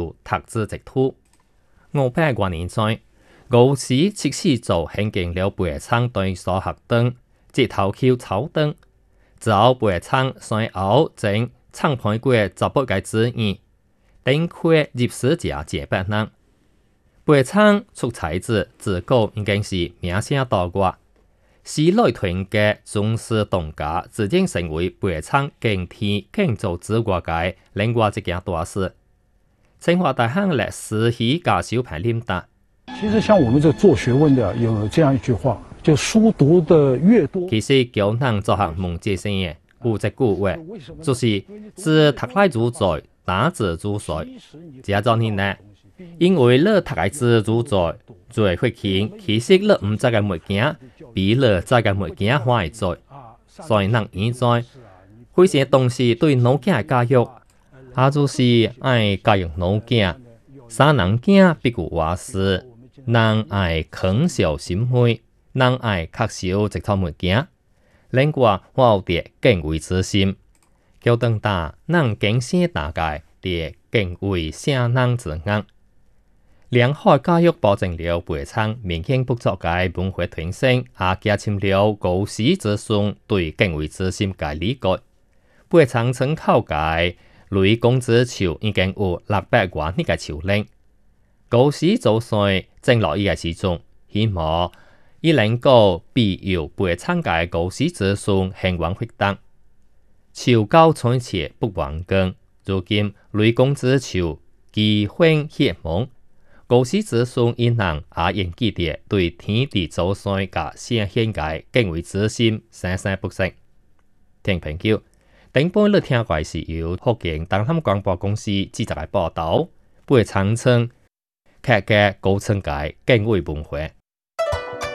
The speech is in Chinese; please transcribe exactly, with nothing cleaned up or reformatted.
书读字直吐。五百多年前，吴氏七世祖兴建了北仓对所学堂，即头口草堂。之后北仓山后整仓盤過十八個子兒，頂開入史者這百人。北倉出才子自古已經是名聲大掛，史來屯嘅宗師東家自經成為北倉敬天敬祖之外嘅另外一件大事。清華大學歷史系教授潘林達。 其實像我們這做學問的有這樣一句話，就書讀得越多。 其實叫人做學問之先嘅。有一句話，就是自讀來主宰，打字主宰。這種人呢，因為你讀來字主宰，最發現其實你唔知嘅物件，比你知嘅物件還多。所以人現在會些東西對腦筋嘅教育，也就是愛教育腦筋，三人囝必顧話事，人愛肯小心會，人愛確守一套物件。另外，我哋敬畏之心，叫等大人敬先大概嘅敬畏聖人之眼。良好教育保證了北倉明顯不足嘅文化傳承，也加深了高師之孫對敬畏之心嘅理解。北倉村口嘅雷公之橋已經有六百多年嘅橋齡，高師祖孫正落伊嘅時鐘，希望伊能夠庇佑北倉嘅高師之孫興旺發達。橋高春切不完工，如今雷公之橋基本滅亡，高師之孫因人也應記得對天地祖孫嘅聖獻嘅敬畏之心生生不息。聽朋友，頂半日聽過是由福建東南廣播公司記者嘅報道，北倉村客家高層嘅敬畏文化。